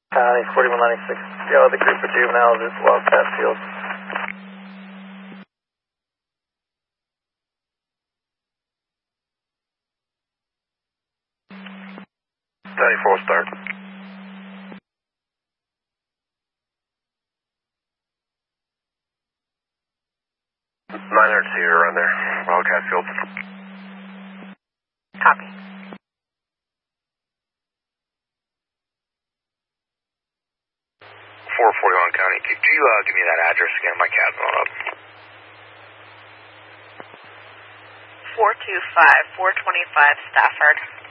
County 4196. Yeah, the group of juveniles is Wildcat Field. 94 start. Miners here around there. Wildcat Field. Copy. 441 County. Could you give me that address again? My cab's going up. 425, 425 Stafford.